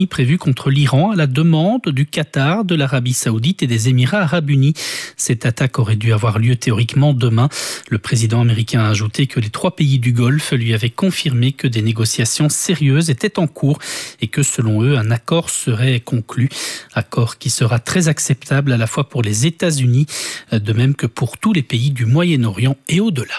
prévu contre l'Iran à la demande du Qatar, de l'Arabie Saoudite et des Émirats Arabes Unis. Cette attaque aurait dû avoir lieu théoriquement demain. Le président américain a ajouté que les 3 pays du Golfe lui avaient confirmé que des négociations sérieuses étaient en cours et que selon eux, un accord serait conclu. Accord qui sera très acceptable à la fois pour les États-Unis, de même que pour tous les pays du Moyen-Orient et au-delà.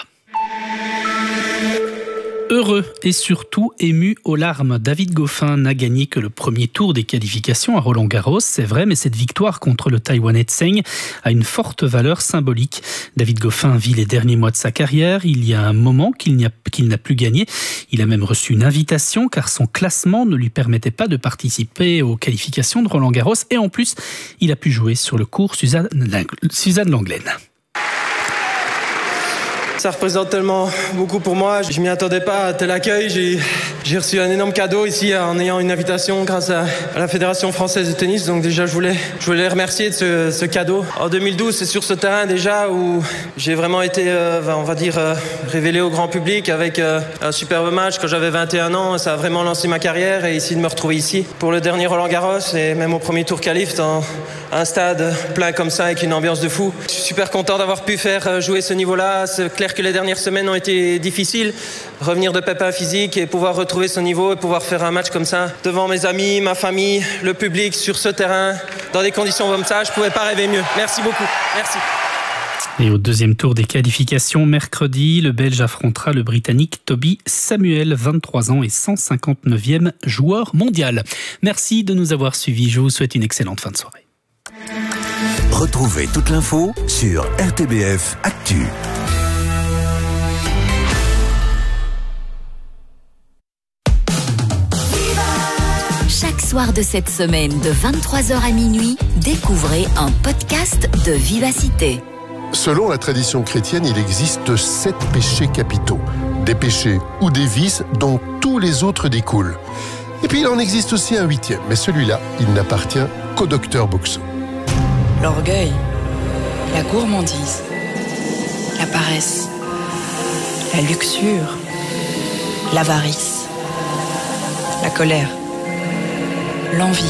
Heureux et surtout ému aux larmes, David Goffin n'a gagné que le premier tour des qualifications à Roland-Garros, c'est vrai, mais cette victoire contre le Taïwanais Tseng a une forte valeur symbolique. David Goffin vit les derniers mois de sa carrière, il y a un moment qu'il n'a plus gagné. Il a même reçu une invitation car son classement ne lui permettait pas de participer aux qualifications de Roland-Garros et en plus, il a pu jouer sur le court Suzanne Lenglen. Ça représente tellement beaucoup pour moi. Je m'y attendais pas à tel accueil. J'ai reçu un énorme cadeau ici en ayant une invitation grâce à la Fédération française de tennis. Donc déjà, je voulais les remercier de ce cadeau. En 2012, c'est sur ce terrain déjà où j'ai vraiment été, révélé au grand public avec un superbe match quand j'avais 21 ans. Ça a vraiment lancé ma carrière et ici de me retrouver ici pour le dernier Roland-Garros et même au premier tour qualif dans un stade plein comme ça avec une ambiance de fou. Je suis super content d'avoir pu faire jouer ce niveau-là. C'est clair que les dernières semaines ont été difficiles. Revenir de pépins physiques et pouvoir retrouver son niveau et pouvoir faire un match comme ça devant mes amis, ma famille, le public, sur ce terrain, dans des conditions comme ça, je ne pouvais pas rêver mieux. Merci beaucoup. Merci. Et au deuxième tour des qualifications, mercredi, le Belge affrontera le Britannique Toby Samuel, 23 ans et 159e joueur mondial. Merci de nous avoir suivis. Je vous souhaite une excellente fin de soirée. Retrouvez toute l'info sur RTBF Actu. Chaque soir de cette semaine, de 23h à minuit, découvrez un podcast de Vivacité. Selon la tradition chrétienne, il existe 7 péchés capitaux. Des péchés ou des vices dont tous les autres découlent. Et puis il en existe aussi un 8e, mais celui-là, il n'appartient qu'au docteur Boxo. L'orgueil, la gourmandise, la paresse, la luxure, l'avarice, la colère, l'envie.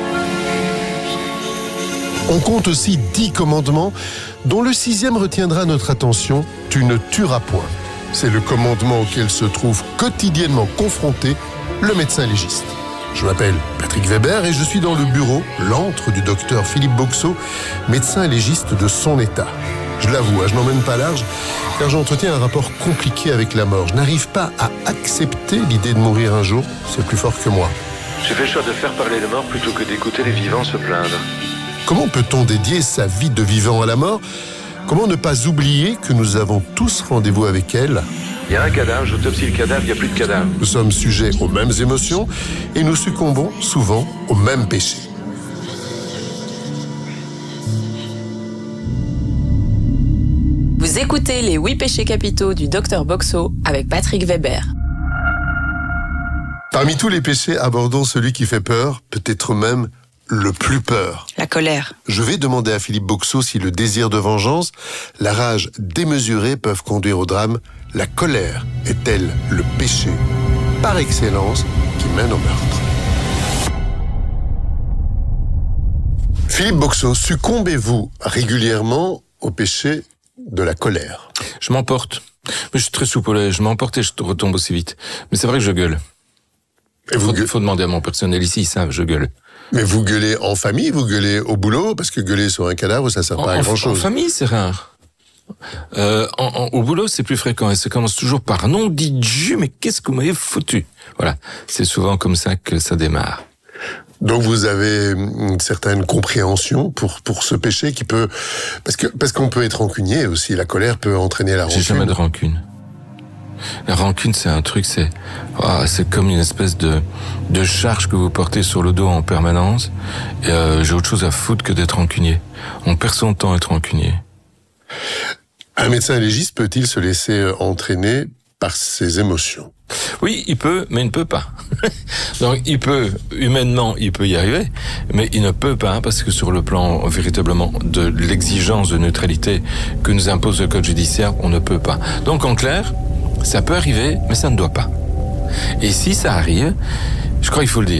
On compte aussi 10 commandements, dont le 6e retiendra notre attention, tu ne tueras point. C'est le commandement auquel se trouve quotidiennement confronté le médecin légiste. Je m'appelle Patrick Weber et je suis dans le bureau, l'antre du docteur Philippe Boxo, médecin légiste de son état. Je l'avoue, je n'emmène pas large, car j'entretiens un rapport compliqué avec la mort. Je n'arrive pas à accepter l'idée de mourir un jour, c'est plus fort que moi. J'ai fait le choix de faire parler les morts plutôt que d'écouter les vivants se plaindre. Comment peut-on dédier sa vie de vivant à la mort ? Comment ne pas oublier que nous avons tous rendez-vous avec elle ? Il y a un cadavre, j'autopsie le cadavre, il n'y a plus de cadavre. Nous sommes sujets aux mêmes émotions et nous succombons souvent aux mêmes péchés. Vous écoutez les 8 péchés capitaux du docteur Boxo avec Patrick Weber. Parmi tous les péchés, abordons celui qui fait peur, peut-être même le plus peur. La colère. Je vais demander à Philippe Boxo si le désir de vengeance, la rage démesurée peuvent conduire au drame. La colère est-elle le péché par excellence qui mène au meurtre ? Philippe Boxo, succombez-vous régulièrement au péché de la colère ? Je m'emporte. Mais je suis très souple, je m'emporte et je retombe aussi vite. Mais c'est vrai que je gueule. Il faut demander à mon personnel ici, ça, je gueule. Mais vous gueulez en famille, vous gueulez au boulot, parce que gueuler sur un cadavre, ça sert pas à grand-chose. En famille, c'est rare. Au boulot, c'est plus fréquent et ça commence toujours par nom dit Dieu, mais qu'est-ce que vous m'avez foutu? Voilà, c'est souvent comme ça que ça démarre. Donc vous avez une certaine compréhension pour ce péché qui peut, parce qu'on peut être rancunier aussi. La colère peut entraîner la rancune. J'ai jamais de rancune. La rancune, c'est un truc, c'est comme une espèce de charge que vous portez sur le dos en permanence. Et j'ai autre chose à foutre que d'être rancunier. On perd son temps à être rancunier. Un médecin légiste peut-il se laisser entraîner par ses émotions? Oui, il peut, mais il ne peut pas. Donc, humainement, il peut y arriver, mais il ne peut pas, parce que sur le plan, véritablement, de l'exigence de neutralité que nous impose le code judiciaire, on ne peut pas. Donc, en clair, ça peut arriver, mais ça ne doit pas. Et si ça arrive, je crois qu'il faut le dire. Il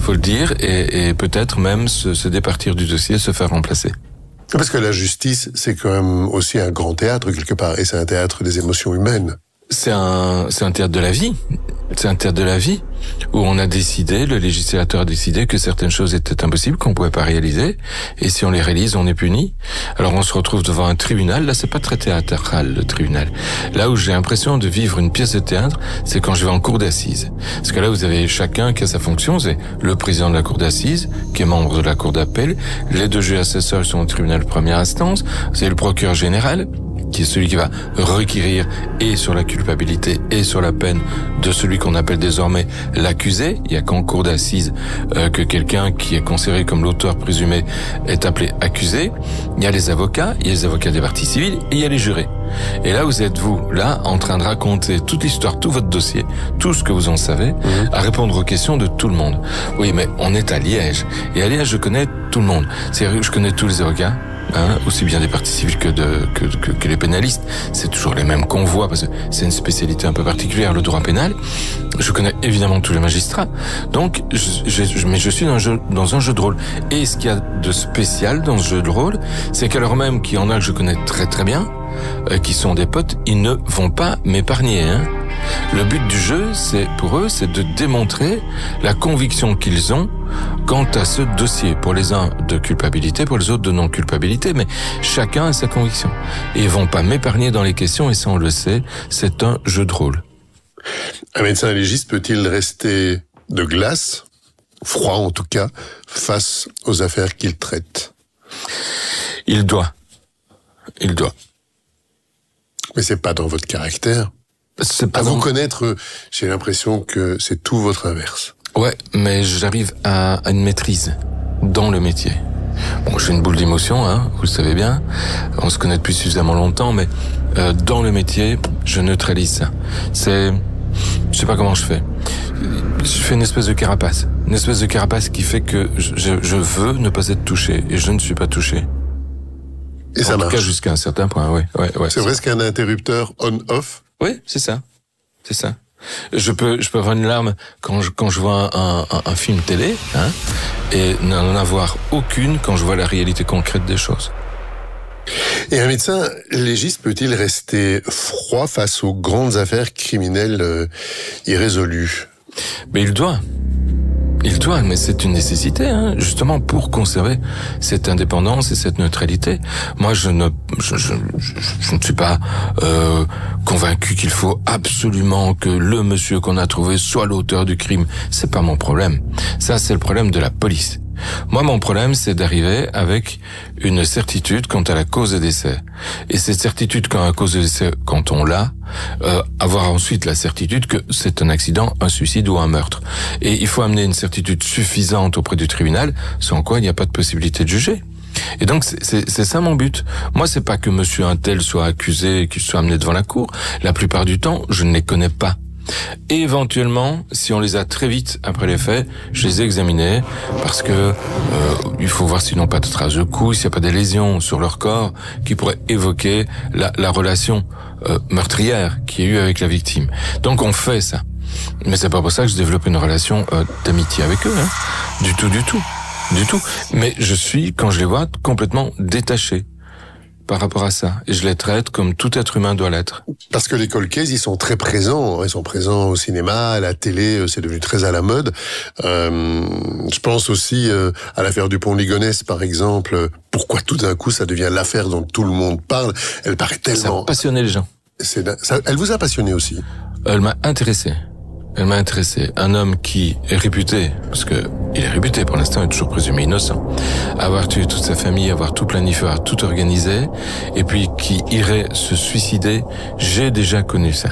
faut le dire, et peut-être même se départir du dossier, se faire remplacer. Parce que la justice, c'est quand même aussi un grand théâtre quelque part, et c'est un théâtre des émotions humaines. C'est un théâtre de la vie. C'est un théâtre de la vie où on a décidé, le législateur a décidé que certaines choses étaient impossibles, qu'on pouvait pas réaliser, et si on les réalise, on est puni. Alors on se retrouve devant un tribunal. Là, c'est pas très théâtral, le tribunal. Là où j'ai l'impression de vivre une pièce de théâtre, c'est quand je vais en cour d'assises. Parce que là, vous avez chacun qui a sa fonction. C'est le président de la cour d'assises, qui est membre de la cour d'appel. Les 2 juges assesseurs sont au tribunal de première instance. C'est le procureur général, qui est celui qui va requérir et sur la culpabilité et sur la peine de celui qu'on appelle désormais l'accusé. Il y a qu'en cour d'assises que quelqu'un qui est considéré comme l'auteur présumé est appelé accusé. Il y a les avocats des parties civiles et il y a les jurés. Et là, vous êtes, vous, là, en train de raconter toute l'histoire, tout votre dossier, tout ce que vous en savez, à répondre aux questions de tout le monde. Oui, mais on est à Liège. Et à Liège, je connais tout le monde. C'est-à-dire que je connais tous les avocats. Aussi bien des parties civiles que les pénalistes. C'est toujours les mêmes qu'on voit parce que c'est une spécialité un peu particulière, le droit pénal. Je connais évidemment tous les magistrats. Donc, mais je suis dans un jeu de rôle. Et ce qu'il y a de spécial dans ce jeu de rôle, c'est qu'alors même qu'il y en a que je connais très très bien, qui sont des potes, ils ne vont pas m'épargner, Le but du jeu, pour eux, c'est de démontrer la conviction qu'ils ont quant à ce dossier. Pour les uns de culpabilité, pour les autres de non-culpabilité, mais chacun a sa conviction. Et ils vont pas m'épargner dans les questions, et ça on le sait, c'est un jeu de rôle. Un médecin légiste peut-il rester de glace, froid en tout cas, face aux affaires qu'il traite? Il doit. Mais c'est pas dans votre caractère. À vous connaître, j'ai l'impression que c'est tout votre inverse. Ouais, mais j'arrive à une maîtrise dans le métier. Bon, j'ai une boule d'émotion, vous le savez bien. On se connaît depuis suffisamment longtemps, mais dans le métier, je neutralise ça. Je sais pas comment je fais. Je fais une espèce de carapace. Une espèce de carapace qui fait que je veux ne pas être touché, et je ne suis pas touché. Et ça marche. En tout cas, jusqu'à un certain point, oui. Ouais, c'est presque un interrupteur on-off. Oui, c'est ça. Je peux avoir une larme quand je vois un film télé, et n'en avoir aucune quand je vois la réalité concrète des choses. Et un médecin légiste peut-il rester froid face aux grandes affaires criminelles irrésolues? Mais il doit, mais c'est une nécessité, justement, pour conserver cette indépendance et cette neutralité. Moi, je ne suis pas convaincu qu'il faut absolument que le monsieur qu'on a trouvé soit l'auteur du crime. C'est pas mon problème. Ça, c'est le problème de la police. Moi, mon problème, c'est d'arriver avec une certitude quant à la cause de décès. Et cette certitude quant à la cause de décès, quand on l'a, avoir ensuite la certitude que c'est un accident, un suicide ou un meurtre. Et il faut amener une certitude suffisante auprès du tribunal, sans quoi il n'y a pas de possibilité de juger. Et donc, c'est ça mon but. Moi, c'est pas que monsieur un tel soit accusé, qu'il soit amené devant la cour. La plupart du temps, je ne les connais pas. Et éventuellement, si on les a très vite après les faits, je les ai examinés parce que il faut voir s'ils n'ont pas de traces de coups, s'il n'y a pas des lésions sur leur corps qui pourraient évoquer la relation meurtrière qu'il y a eu avec la victime. Donc on fait ça. Mais c'est pas pour ça que je développe une relation d'amitié avec eux, Du tout. Mais je suis, quand je les vois, complètement détaché par rapport à ça. Et je les traite comme tout être humain doit l'être. Parce que les cold cases, ils sont très présents. Ils sont présents au cinéma, à la télé, c'est devenu très à la mode. Je pense aussi à l'affaire du pont Ligonnès, par exemple. Pourquoi tout d'un coup, ça devient l'affaire dont tout le monde parle? Elle paraît tellement... Ça a passionné les gens. Elle vous a passionné aussi? Elle m'a intéressé. Un homme qui est réputé, parce que il est réputé pour l'instant, il est toujours présumé innocent, avoir tué toute sa famille, avoir tout planifié, avoir tout organisé, et puis qui irait se suicider. J'ai déjà connu ça.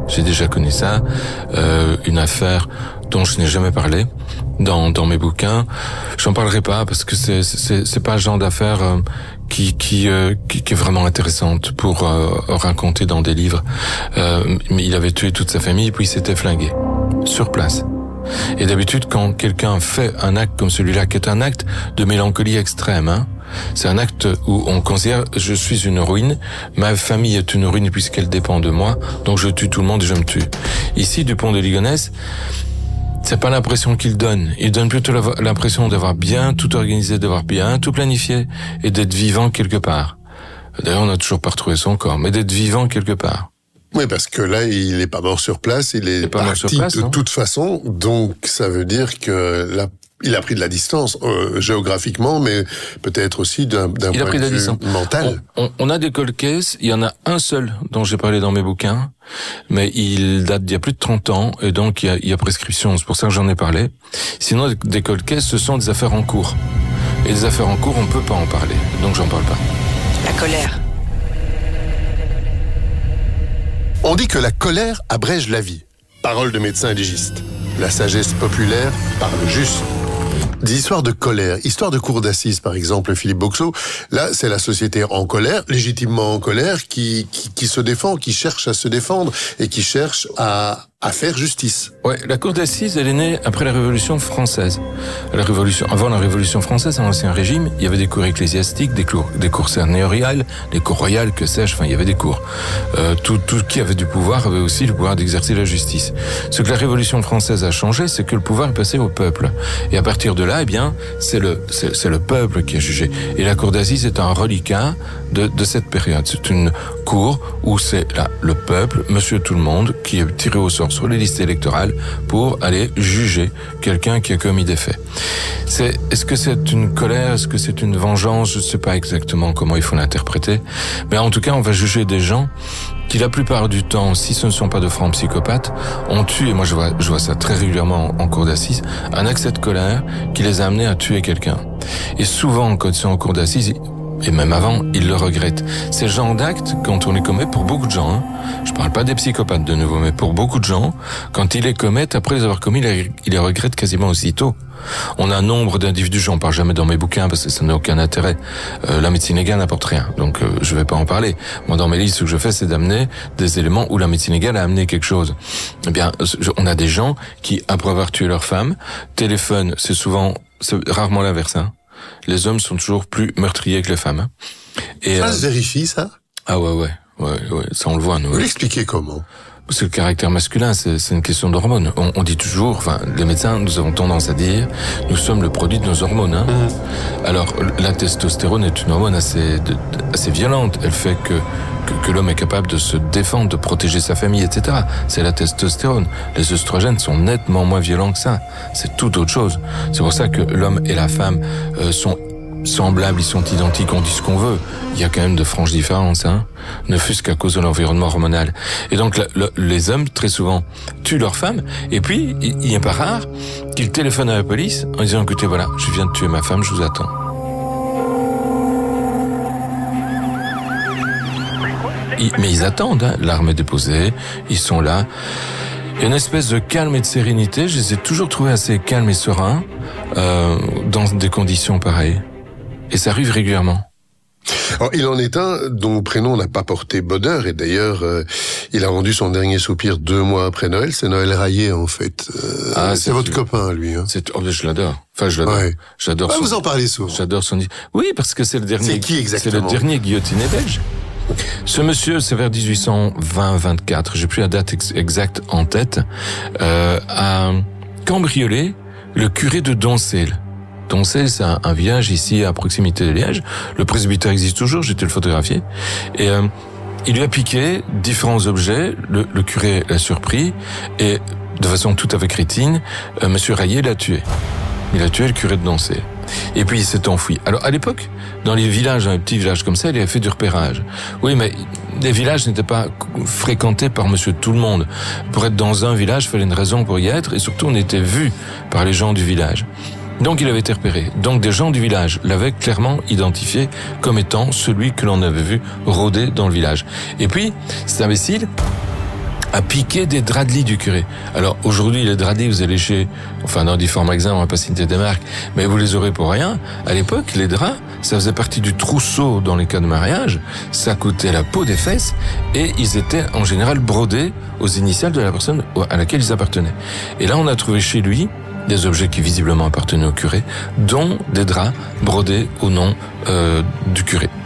Une affaire dont je n'ai jamais parlé dans mes bouquins. J'en parlerai pas parce que c'est pas le genre d'affaire qui est vraiment intéressante pour raconter dans des livres. Mais il avait tué toute sa famille puis il s'était flingué sur place. Et d'habitude, quand quelqu'un fait un acte comme celui-là, qui est un acte de mélancolie extrême, c'est un acte où on considère je suis une ruine, ma famille est une ruine puisqu'elle dépend de moi, donc je tue tout le monde et je me tue. Ici, du pont de Ligonnès, c'est pas l'impression qu'il donne. Il donne plutôt l'impression d'avoir bien tout organisé, d'avoir bien tout planifié et d'être vivant quelque part. D'ailleurs, on n'a toujours pas retrouvé son corps, mais d'être vivant quelque part. Oui, parce que là, il n'est pas mort sur place, il est parti de toute façon. Donc, ça veut dire que là, il a pris de la distance, géographiquement, mais peut-être aussi d'un point de vue mental. On a des cold cases, il y en a un seul dont j'ai parlé dans mes bouquins, mais il date d'il y a plus de 30 ans, et donc il y a prescription, c'est pour ça que j'en ai parlé. Sinon, des cold cases, ce sont des affaires en cours. Et des affaires en cours, on peut pas en parler, donc j'en parle pas. La colère. On dit que la colère abrège la vie. Parole de médecin légiste. La sagesse populaire parle juste. Des histoires de colère, histoire de cour d'assises par exemple, Philippe Boxeau. Là, c'est la société en colère, légitimement en colère, qui se défend, qui cherche à se défendre et qui cherche à faire justice. Ouais, la cour d'assises, elle est née après la Révolution française. Avant la Révolution française, dans l'Ancien Régime, il y avait des cours ecclésiastiques, des cours seigneuriales, des cours royales, que sais-je, enfin, il y avait des cours. Tout qui avait du pouvoir avait aussi le pouvoir d'exercer la justice. Ce que la Révolution française a changé, c'est que le pouvoir est passé au peuple. Et à partir de là, eh bien, c'est le peuple qui est jugé. Et la cour d'assises est un reliquat de cette période. C'est une cour où c'est là, le peuple, monsieur tout le monde, qui est tiré au sort sur les listes électorales pour aller juger quelqu'un qui a commis des faits. Est-ce que c'est une colère, est-ce que c'est une vengeance? Je ne sais pas exactement comment il faut l'interpréter. Mais en tout cas, on va juger des gens qui, la plupart du temps, si ce ne sont pas de francs psychopathes, ont tué, moi je vois ça très régulièrement en cour d'assises, un accès de colère qui les a amenés à tuer quelqu'un. Et souvent, quand ils sont en cour d'assises, et même avant, ils le regrettent. Ces genres d'actes, quand on les commet, pour beaucoup de gens, je parle pas des psychopathes de nouveau, mais pour beaucoup de gens, quand ils les commettent, après les avoir commis, ils les regrettent quasiment aussitôt. On a un nombre d'individus, j'en parle jamais dans mes bouquins parce que ça n'a aucun intérêt. La médecine légale n'apporte rien, donc je vais pas en parler. Moi, dans mes livres, ce que je fais, c'est d'amener des éléments où la médecine légale a amené quelque chose. Eh bien, on a des gens qui, après avoir tué leur femme, téléphonent, c'est rarement l'inverse, Les hommes sont toujours plus meurtriers que les femmes. Et ça se vérifie, ça? Ah ouais, ça on le voit, nous. Vous l'expliquez comment? C'est le caractère masculin, c'est une question d'hormones. On dit toujours, enfin, les médecins, nous avons tendance à dire, nous sommes le produit de nos hormones. Alors, la testostérone est une hormone assez violente. Elle fait que l'homme est capable de se défendre, de protéger sa famille, etc. C'est la testostérone. Les œstrogènes sont nettement moins violents que ça. C'est tout autre chose. C'est pour ça que l'homme et la femme sont semblables, ils sont identiques, on dit ce qu'on veut. Il y a quand même de franches différences, ne fût-ce qu'à cause de l'environnement hormonal. Et donc les hommes, très souvent, tuent leurs femmes, et puis il n'est pas rare qu'ils téléphonent à la police en disant, écoutez, voilà, je viens de tuer ma femme, je vous attends. Mais ils attendent, l'arme est déposée, ils sont là. Il y a une espèce de calme et de sérénité, je les ai toujours trouvés assez calmes et sereins dans des conditions pareilles. Et ça arrive régulièrement. Alors, il en est un dont le prénom n'a pas porté bonheur, et d'ailleurs, il a rendu son dernier soupir 2 mois après Noël. C'est Noël Raillet, en fait. C'est votre copain, lui. Je l'adore. Enfin, je l'adore. Ouais. J'adore. Vous en parlez souvent. J'adore son. Oui, parce que c'est le dernier. C'est qui exactement? C'est le dernier guillotiné belge. Ce monsieur, c'est vers 1820-24, j'ai plus la date exacte en tête, a cambriolé le curé de Doncel. Doncel, c'est un village ici à proximité de Liège. Le presbytère existe toujours, j'ai été le photographier. Et il lui a piqué différents objets, le curé l'a surpris, et de façon tout à fait crétine, monsieur Raillet l'a tué. Il a tué le curé de Doncel. Et puis il s'est enfui. Alors à l'époque, dans les villages, dans les petits villages comme ça, il avait fait du repérage. Oui, mais les villages n'étaient pas fréquentés par monsieur tout le monde. Pour être dans un village, il fallait une raison pour y être, et surtout on était vu par les gens du village. Donc il avait été repéré. Donc des gens du village l'avaient clairement identifié comme étant celui que l'on avait vu rôder dans le village. Et puis, cet imbécile a piqué des draps de lit du curé. Alors aujourd'hui, les draps de lit, vous allez dans différents magasins, on va pas citer des marques, mais vous les aurez pour rien. À l'époque, les draps, ça faisait partie du trousseau dans les cas de mariage, ça coûtait la peau des fesses, et ils étaient en général brodés aux initiales de la personne à laquelle ils appartenaient. Et là, on a trouvé chez lui des objets qui visiblement appartenaient au curé, dont des draps brodés au nom du curé.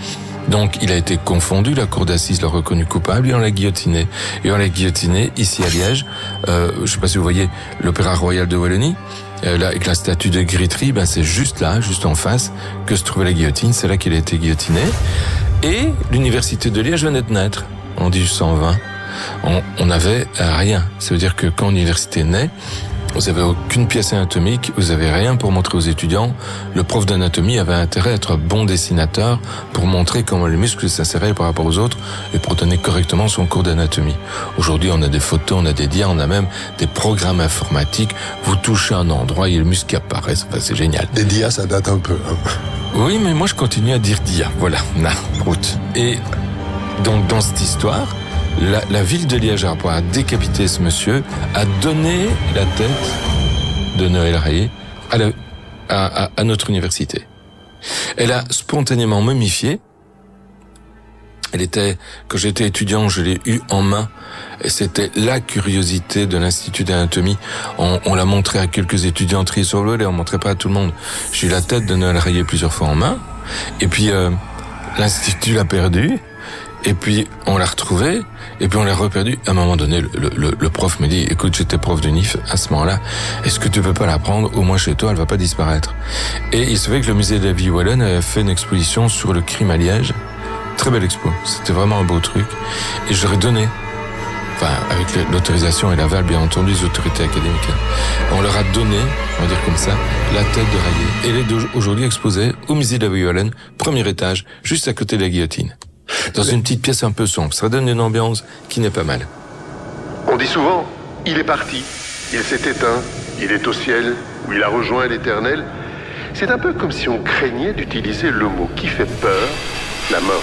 Donc il a été confondu, la cour d'assises l'a reconnu coupable et on l'a guillotiné. Et on l'a guillotiné ici à Liège. Je ne sais pas si vous voyez l'Opéra Royal de Wallonie. Là, avec la statue de Gritry, c'est juste là, juste en face, que se trouvait la guillotine. C'est là qu'il a été guillotiné. Et l'université de Liège venait de naître en 1820. On n'avait rien. Ça veut dire que quand l'université naît, vous n'avez aucune pièce anatomique, vous n'avez rien pour montrer aux étudiants. Le prof d'anatomie avait intérêt à être un bon dessinateur pour montrer comment les muscles s'inséraient par rapport aux autres et pour donner correctement son cours d'anatomie. Aujourd'hui, on a des photos, on a des dias, on a même des programmes informatiques. Vous touchez un endroit et le muscle qui apparaît. C'est génial. Des dias, ça date un peu. Oui, mais moi, je continue à dire dia. Voilà, route. Et donc, dans cette histoire, la ville de Liège, après avoir décapité ce monsieur, a donné la tête de Noël Rayé à notre université. Elle a spontanément momifié. Quand j'étais étudiant, je l'ai eu en main. Et c'était la curiosité de l'Institut d'anatomie. On l'a montré à quelques étudiants triés sur le et on montrait pas à tout le monde. J'ai eu la tête de Noël Rayé plusieurs fois en main. Et puis, l'Institut l'a perdu. Et puis, on l'a retrouvé, et puis on l'a reperdu. À un moment donné, le prof me dit, écoute, j'étais prof de NIF à ce moment-là, est-ce que tu peux pas la prendre, au moins chez toi, elle va pas disparaître. Et il se fait que le musée de la vie wallonne avait fait une exposition sur le crime à Liège. Très belle expo. C'était vraiment un beau truc. Et j'aurais donné, avec l'autorisation et l'aval, bien entendu, des autorités académiques. On leur a donné, on va dire comme ça, la tête de Rayé. Et elle est aujourd'hui exposée au musée de la vie wallonne, premier étage, juste à côté de la guillotine. Dans une petite pièce un peu sombre. Ça donne une ambiance qui n'est pas mal. On dit souvent, il est parti, il s'est éteint, il est au ciel, ou il a rejoint l'Éternel. C'est un peu comme si on craignait d'utiliser le mot qui fait peur, la mort.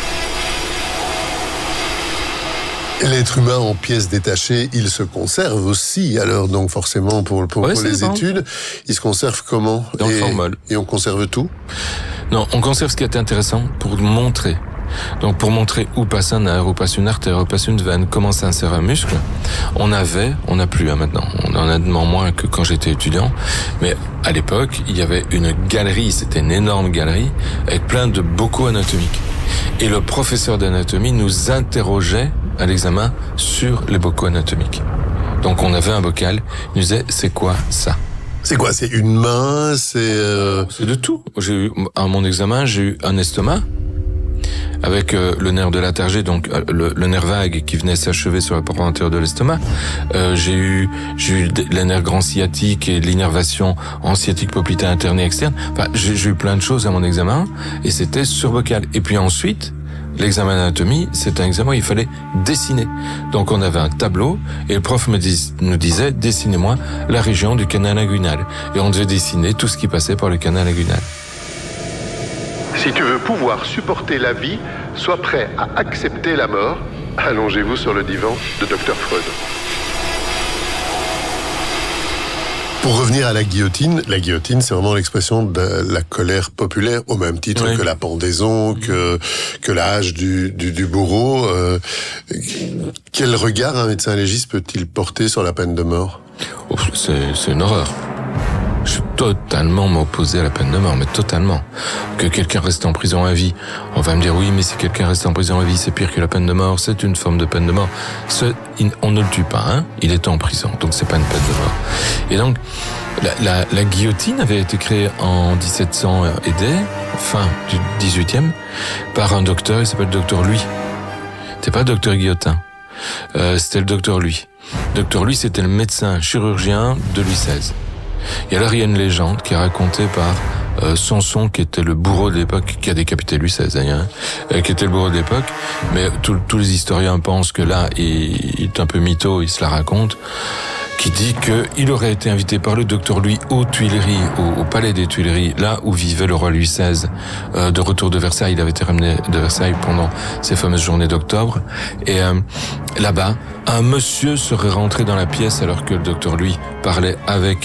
L'être humain en pièces détachées, il se conserve aussi, alors donc forcément pour les études, il se conserve comment? Dans formol. Et on conserve tout? Non, on conserve ce qui est intéressant pour montrer. Donc pour montrer où passe un nerf, où passe une artère, où passe une veine, comment s'insère un muscle, on n'a plus maintenant. On en a moins que quand j'étais étudiant. Mais à l'époque, il y avait une galerie, c'était une énorme galerie, avec plein de bocaux anatomiques. Et le professeur d'anatomie nous interrogeait à l'examen sur les bocaux anatomiques. Donc on avait un bocal, il nous disait, c'est quoi ça? C'est quoi? C'est une main? C'est de tout. À mon examen, j'ai eu un estomac, avec le nerf de l'atargée, donc le nerf vague qui venait s'achever sur la paroi antérieure de l'estomac. J'ai eu les nerfs grand sciatique et l'innervation en sciatique poplitée interne et externe. J'ai eu plein de choses à mon examen et c'était sur bocal. Et puis ensuite, l'examen d'anatomie, c'est un examen où il fallait dessiner. Donc on avait un tableau et le prof nous disait, dessinez-moi la région du canal inguinal. Et on devait dessiner tout ce qui passait par le canal inguinal. Si tu veux pouvoir supporter la vie, sois prêt à accepter la mort. Allongez-vous sur le divan de Dr Freud. Pour revenir à la guillotine, c'est vraiment l'expression de la colère populaire, au même titre que la pendaison, que la hache du bourreau. Quel regard un médecin légiste peut-il porter sur la peine de mort? C'est une horreur. Je suis totalement m'opposer à la peine de mort, mais totalement. Que quelqu'un reste en prison à vie, on va me dire oui, mais si quelqu'un reste en prison à vie, c'est pire que la peine de mort, c'est une forme de peine de mort. On ne le tue pas, il est en prison, donc c'est pas une peine de mort. Et donc, la guillotine avait été créée en 1700 et des, fin du 18e, par un docteur, il s'appelle Docteur Louis. C'était pas Docteur Guillotin, c'était le Docteur Louis. Docteur Louis, c'était le médecin chirurgien de Louis XVI. Et alors il y a une légende qui est racontée par Samson, qui était le bourreau de l'époque, qui a décapité Louis XVI d'ailleurs, qui était le bourreau de l'époque, mais tous les historiens pensent que là, il est un peu mytho, il se la raconte, qui dit qu'il aurait été invité par le docteur Louis aux Tuileries, au palais des Tuileries, là où vivait le roi Louis XVI, de retour de Versailles. Il avait été ramené de Versailles pendant ces fameuses journées d'octobre. Et là-bas, un monsieur serait rentré dans la pièce alors que le docteur Louis parlait avec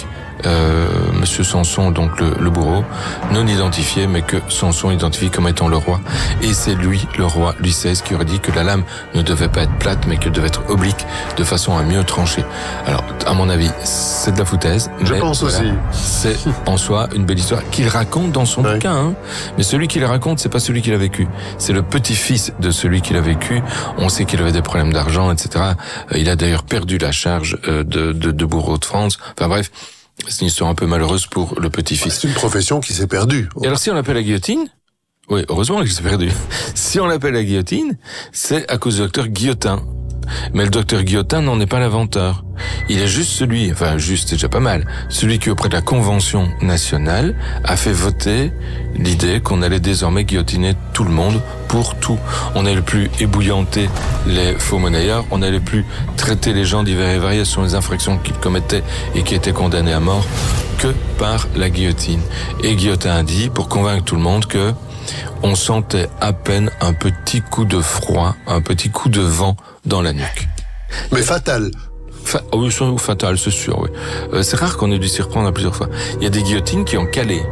Monsieur Samson, donc le bourreau, non identifié, mais que Samson identifie comme étant le roi. Et c'est lui, le roi Louis XVI, qui aurait dit que la lame ne devait pas être plate, mais qu'elle devait être oblique, de façon à mieux trancher. Alors, à mon avis, c'est de la foutaise. Je pense aussi. C'est en soi une belle histoire qu'il raconte dans son bouquin. Hein. Mais celui qui le raconte, c'est pas celui qui l'a vécu. C'est le petit-fils de celui qui l'a vécu. On sait qu'il avait des problèmes d'argent, etc. Il a d'ailleurs perdu la charge de bourreau de France. Enfin bref. C'est une histoire un peu malheureuse pour le petit-fils. C'est une profession qui s'est perdue. Et alors si on l'appelle la guillotine, oui, heureusement qu'il s'est perdu. Si on l'appelle la guillotine, c'est à cause du docteur Guillotin. Mais le docteur Guillotin n'en est pas l'inventeur. Il est juste celui, enfin juste, c'est déjà pas mal, celui qui auprès de la Convention nationale a fait voter l'idée qu'on allait désormais guillotiner tout le monde pour tout. On n'allait plus ébouillanter les faux monnayeurs, on n'allait plus traiter les gens divers et variés sur les infractions qu'ils commettaient et qui étaient condamnés à mort que par la guillotine. Et Guillotin a dit, pour convaincre tout le monde, que on sentait à peine un petit coup de froid, un petit coup de vent dans la nuque. Mais fatal. Oui, fatal, c'est sûr, oui. C'est rare qu'on ait dû s'y reprendre à plusieurs fois. Il y a des guillotines qui ont calé.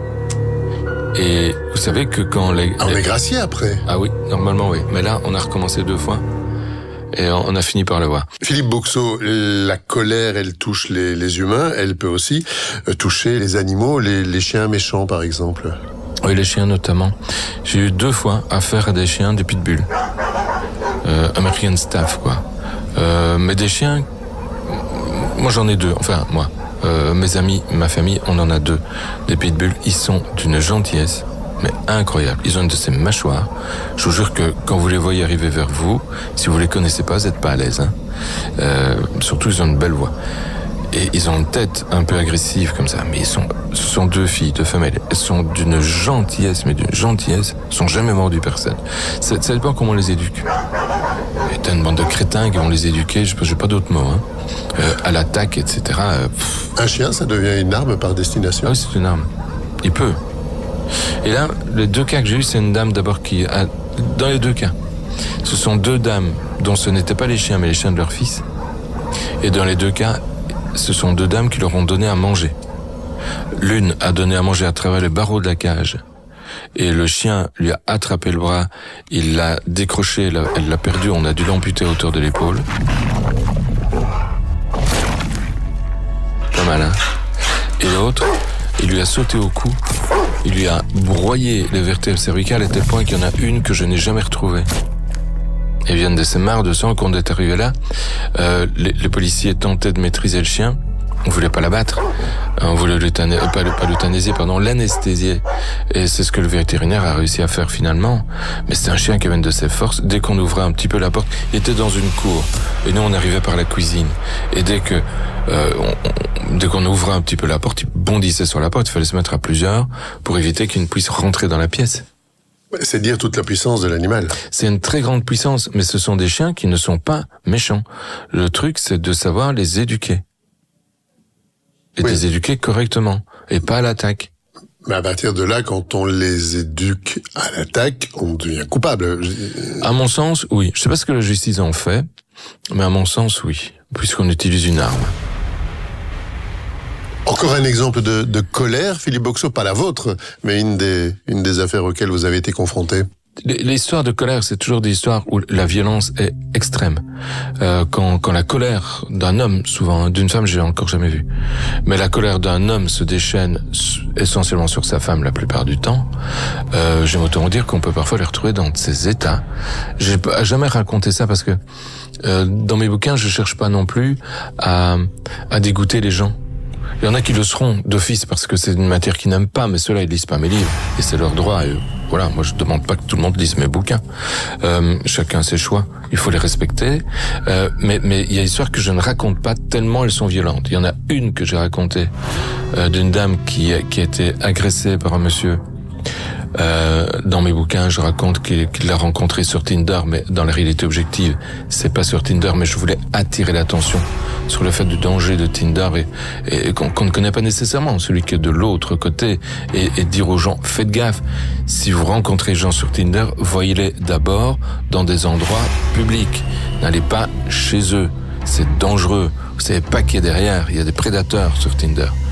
Et vous savez que quand on est gracié après. Ah oui, normalement oui. Mais là, on a recommencé 2 fois. Et on a fini par le voir. Philippe Boxeau, la colère, elle touche les humains, elle peut aussi toucher les animaux, les chiens méchants par exemple. Oui, les chiens notamment. J'ai eu 2 fois affaire à des chiens, des pitbulls. American Staff, quoi. Mais des chiens, moi j'en ai 2, enfin moi. Mes amis, ma famille, on en a 2. Des pitbulls, ils sont d'une gentillesse, mais incroyable. Ils ont une de ces mâchoires. Je vous jure que quand vous les voyez arriver vers vous, si vous les connaissez pas, vous n'êtes pas à l'aise. Hein. Surtout, ils ont une belle voix. Et ils ont une tête un peu agressive comme ça, mais ce sont 2 filles, 2 femelles. Elles sont d'une gentillesse, mais d'une gentillesse. Elles sont jamais mordues personne. Ça dépend comment on les éduque. Et t'as une bande de crétins qui vont les éduquer, j'ai pas d'autres mots, hein. À l'attaque, etc. Un chien, ça devient une arme par destination. Ah oui, c'est une arme. Il peut. Et là, les 2 cas que j'ai eu, c'est une dame d'abord qui a, dans les 2 cas, ce sont 2 dames dont ce n'étaient pas les chiens, mais les chiens de leur fils. Et dans les 2 cas, ce sont 2 dames qui leur ont donné à manger. L'une a donné à manger à travers les barreaux de la cage. Et le chien lui a attrapé le bras, il l'a décroché, elle l'a perdu, on a dû l'amputer à hauteur de l'épaule. Pas mal, hein? Et l'autre, il lui a sauté au cou, il lui a broyé les vertèbres cervicales à tel point qu'il y en a une que je n'ai jamais retrouvée. Elles viennent de ces mares de sang. Quand on est arrivé là, les policiers tentaient de maîtriser le chien. On voulait pas l'abattre. On voulait l'anesthésier. Et c'est ce que le vétérinaire a réussi à faire finalement. Mais c'était un chien qui avait une de ses forces. Dès qu'on ouvrait un petit peu la porte, il était dans une cour. Et nous, on arrivait par la cuisine. Et dès qu'on ouvrait un petit peu la porte, il bondissait sur la porte. Il fallait se mettre à plusieurs pour éviter qu'il ne puisse rentrer dans la pièce. C'est dire toute la puissance de l'animal. C'est une très grande puissance, mais ce sont des chiens qui ne sont pas méchants. Le truc, c'est de savoir les éduquer. Et les éduquer correctement, et pas à l'attaque. Mais à partir de là, quand on les éduque à l'attaque, on devient coupable. À mon sens, oui. Je sais pas ce que la justice en fait, mais à mon sens, oui. Puisqu'on utilise une arme. Encore un exemple de colère, Philippe Boxeau, pas la vôtre, mais une des affaires auxquelles vous avez été confronté. Les histoires de colère, c'est toujours des histoires où la violence est extrême. Quand la colère d'un homme, souvent, d'une femme, j'ai encore jamais vu, mais la colère d'un homme se déchaîne essentiellement sur sa femme la plupart du temps, j'aime autant dire qu'on peut parfois les retrouver dans ces états. J'ai jamais raconté ça parce que dans mes bouquins, je cherche pas non plus à dégoûter les gens. Il y en a qui le seront d'office parce que c'est une matière qu'ils n'aiment pas, mais ceux-là, ils lisent pas mes livres. Et c'est leur droit. Et voilà, moi, je demande pas que tout le monde lise mes bouquins. Chacun ses choix. Il faut les respecter. Mais il y a des histoires que je ne raconte pas tellement elles sont violentes. Il y en a une que j'ai racontée d'une dame qui a été agressée par un monsieur. Dans mes bouquins, je raconte qu'il l'a rencontré sur Tinder, mais dans la réalité objective, c'est pas sur Tinder, mais je voulais attirer l'attention sur le fait du danger de Tinder et qu'on ne connaît pas nécessairement, celui qui est de l'autre côté, et dire aux gens, faites gaffe, si vous rencontrez des gens sur Tinder, voyez-les d'abord dans des endroits publics. N'allez pas chez eux, c'est dangereux. Vous savez pas qui est derrière, il y a des prédateurs sur Tinder.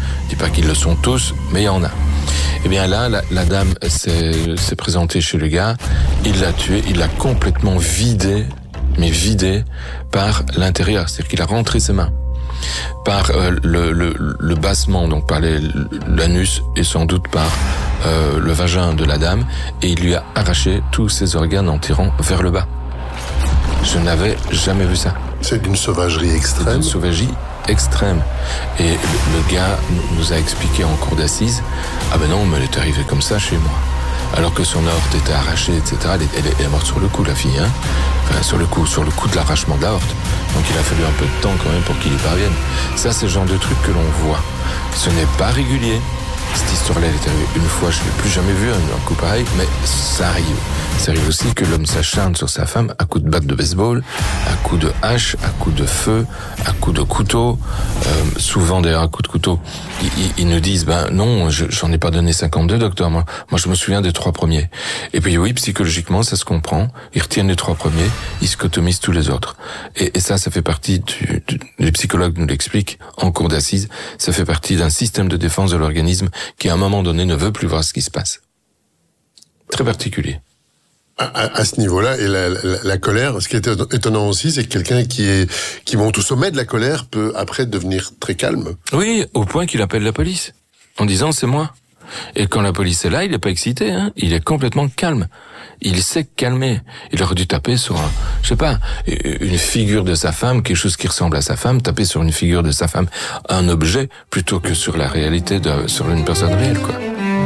Je dis pas qu'ils le sont tous, mais il y en a. Eh bien là, la dame s'est présentée chez le gars, il l'a tué, il l'a complètement vidé, mais vidé par l'intérieur, c'est-à-dire qu'il a rentré ses mains par le bassement, donc par l'anus et sans doute par le vagin de la dame, et il lui a arraché tous ses organes en tirant vers le bas. Je n'avais jamais vu ça. C'est d'une sauvagerie extrême. C'est une sauvagerie extrême. Et le gars nous a expliqué en cour d'assises, ah ben non, mais elle est arrivée comme ça chez moi. Alors que son aorte était arrachée, etc. Elle est morte sur le coup, la fille, hein. Enfin, sur le coup de l'arrachement de l'aorte. Donc il a fallu un peu de temps quand même pour qu'il y parvienne. Ça, c'est le genre de truc que l'on voit. Ce n'est pas régulier. Cette histoire-là, elle est arrivée une fois, je ne l'ai plus jamais vu un coup pareil, mais ça arrive. Ça arrive aussi que l'homme s'acharne sur sa femme à coups de batte de baseball, à coups de hache, à coups de feu, à coups de couteau. Souvent d'ailleurs à coups de couteau, ils nous disent non, j'en ai pas donné 52, docteur. Moi je me souviens des 3 premiers. Et puis oui, psychologiquement ça se comprend. Ils retiennent les 3 premiers, ils scotomisent tous les autres. Et ça fait partie les psychologues nous l'expliquent en cour d'assises. Ça fait partie d'un système de défense de l'organisme qui à un moment donné ne veut plus voir ce qui se passe. Très particulier. À ce niveau-là, et la colère, ce qui est étonnant aussi, c'est que quelqu'un qui monte au sommet de la colère peut après devenir très calme. Oui, au point qu'il appelle la police, en disant c'est moi. Et quand la police est là, il n'est pas excité, hein. Il est complètement calme. Il sait calmer. Il aurait dû taper sur une figure de sa femme, quelque chose qui ressemble à sa femme, taper sur une figure de sa femme, un objet, plutôt que sur la réalité sur une personne réelle, quoi.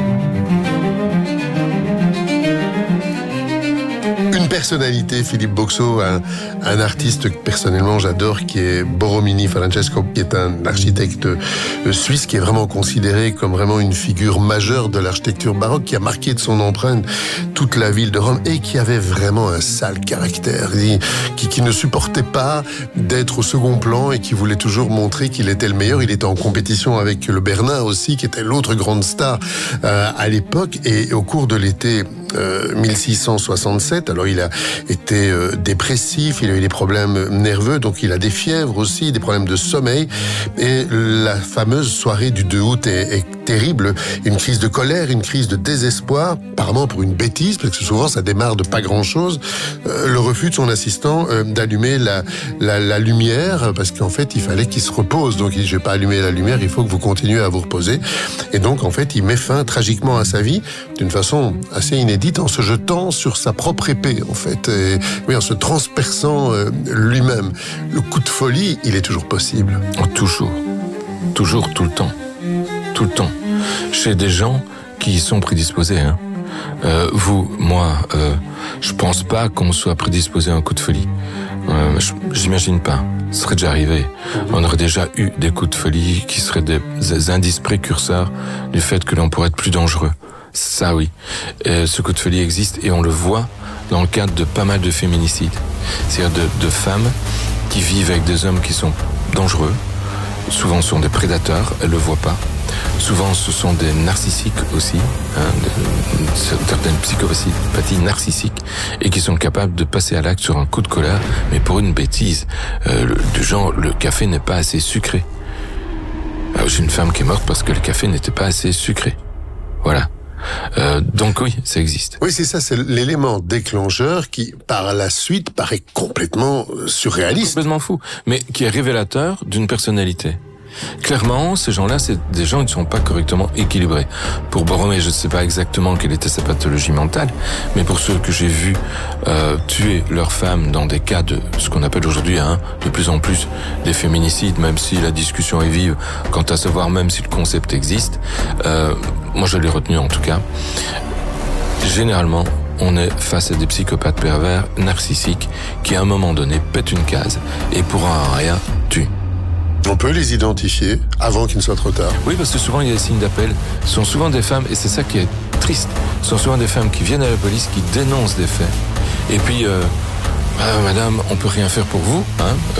Une personnalité, Philippe Boxo, un artiste que personnellement j'adore, qui est Borromini Francesco, qui est un architecte suisse, qui est vraiment considéré comme vraiment une figure majeure de l'architecture baroque, qui a marqué de son empreinte toute la ville de Rome et qui avait vraiment un sale caractère, qui ne supportait pas d'être au second plan et qui voulait toujours montrer qu'il était le meilleur. Il était en compétition avec le Bernin aussi, qui était l'autre grande star à l'époque, et au cours de l'été 1667, alors il a été dépressif, il a eu des problèmes nerveux, donc il a des fièvres aussi, des problèmes de sommeil, et la fameuse soirée du 2 août est terrible, une crise de colère, une crise de désespoir, apparemment pour une bêtise, parce que souvent ça démarre de pas grand-chose, le refus de son assistant d'allumer la lumière, parce qu'en fait il fallait qu'il se repose, donc il dit je vais pas allumer la lumière, il faut que vous continuez à vous reposer, et donc en fait il met fin tragiquement à sa vie, d'une façon assez inédite, en se jetant sur sa propre épée, en fait, et, oui, en se transperçant lui-même. Le coup de folie, il est toujours possible. Toujours, tout le temps, chez des gens qui y sont prédisposés, hein. Vous, moi, je pense pas qu'on soit prédisposé à un coup de folie. J'imagine pas. Ce serait déjà arrivé. On aurait déjà eu des coups de folie qui seraient des indices précurseurs du fait que l'on pourrait être plus dangereux. Ça oui, ce coup de folie existe et on le voit dans le cadre de pas mal de féminicides. C'est-à-dire de femmes qui vivent avec des hommes qui sont dangereux, souvent ce sont des prédateurs, elles le voient pas. Souvent ce sont des narcissiques aussi, certaines psychopathies narcissiques, et qui sont capables de passer à l'acte sur un coup de colère, mais pour une bêtise, du genre le café n'est pas assez sucré. Alors, j'ai une femme qui est morte parce que le café n'était pas assez sucré. Voilà. Donc oui, ça existe. Oui, c'est ça, c'est l'élément déclencheur qui, par la suite, paraît complètement surréaliste. Complètement fou, mais qui est révélateur d'une personnalité. Clairement, ces gens-là, c'est des gens qui ne sont pas correctement équilibrés. Pour Borromée, je ne sais pas exactement quelle était sa pathologie mentale, mais pour ceux que j'ai vus tuer leurs femmes dans des cas de ce qu'on appelle aujourd'hui de plus en plus des féminicides, même si la discussion est vive quant à savoir même si le concept existe, moi je l'ai retenu en tout cas. Généralement, on est face à des psychopathes pervers, narcissiques, qui à un moment donné pètent une case et pour un rien tuent. On peut les identifier avant qu'il ne soit trop tard. Oui, parce que souvent il y a des signes d'appel. Ce sont souvent des femmes, et c'est ça qui est triste, ce sont souvent des femmes qui viennent à la police, qui dénoncent des faits. Et puis, madame, on peut rien faire pour vous. Pourquoi ?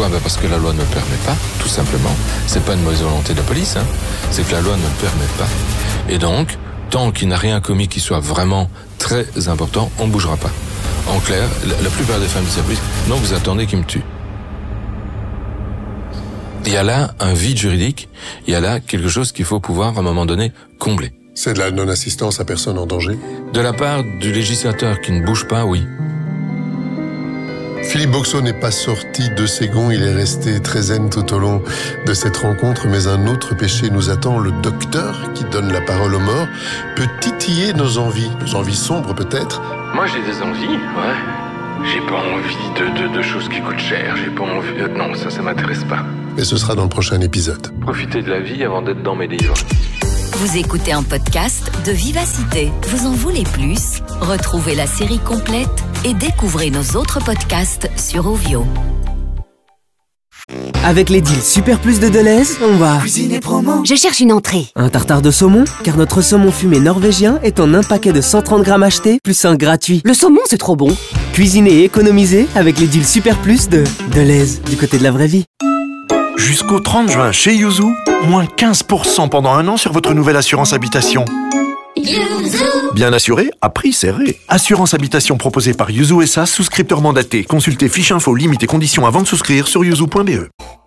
Parce que la loi ne le permet pas, tout simplement. C'est pas une mauvaise volonté de la police, c'est que la loi ne le permet pas. Et donc, tant qu'il n'a rien commis qui soit vraiment très important, on ne bougera pas. En clair, la plupart des femmes disent à la police, non, vous attendez qu'il me tue. Il y a là un vide juridique, il y a là quelque chose qu'il faut pouvoir à un moment donné combler. C'est de la non-assistance à personne en danger? De la part du législateur qui ne bouge pas, oui. Philippe Boxeau n'est pas sorti de ses gonds, il est resté très zen tout au long de cette rencontre, mais un autre péché nous attend. Le docteur qui donne la parole aux morts peut titiller nos envies sombres peut-être. Moi j'ai des envies, ouais. J'ai pas envie de choses qui coûtent cher, j'ai pas envie... Non, ça m'intéresse pas. Mais ce sera dans le prochain épisode. Profitez de la vie avant d'être dans mes livres. Vous écoutez un podcast de Vivacité. Vous en voulez plus? Retrouvez la série complète et découvrez nos autres podcasts sur Ovio. Avec les deals Super Plus de Deleuze, on va cuisiner promo. Je cherche une entrée. Un tartare de saumon, car notre saumon fumé norvégien est en un paquet de 130 grammes acheté, plus un gratuit. Le saumon, c'est trop bon. Cuisiner et économiser avec les deals Super Plus de Deleuze, du côté de la vraie vie. Jusqu'au 30 juin chez Yuzu, moins 15% pendant 1 an sur votre nouvelle assurance habitation. Bien assuré, à prix serré. Assurance habitation proposée par Yuzu SA, souscripteur mandaté. Consultez fiche info, limites et conditions avant de souscrire sur yuzu.be.